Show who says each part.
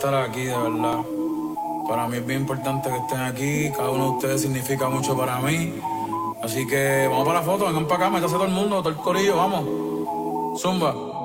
Speaker 1: Estar aquí, de verdad. Para mí es bien importante que estén aquí. Cada uno de ustedes significa mucho para mí. Así que vamos para la foto, vengan para acá, métase todo el mundo, todo el corillo, vamos. Zumba.